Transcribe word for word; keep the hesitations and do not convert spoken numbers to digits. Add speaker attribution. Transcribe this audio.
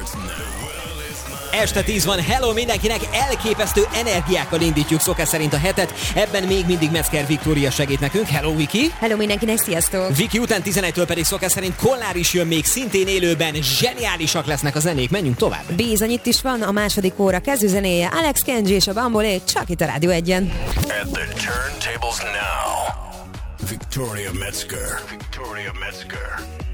Speaker 1: Este tíz van, hello mindenkinek, elképesztő energiákkal indítjuk szokás szerint a hetet, ebben még mindig Metzger Viktória segít nekünk, hello Viki!
Speaker 2: Hello mindenkinek, sziasztok!
Speaker 1: Viki után tizenegytől pedig szokás szerint Kollár is jön még szintén élőben, zseniálisak lesznek a zenék, menjünk tovább!
Speaker 2: Bizony, itt is van a második óra kezdőzenéje, Alex Kenji és a Bambolé, csak itt a Rádió egyen.
Speaker 3: At the turntables now, Victoria Metzger. Victoria Metzger.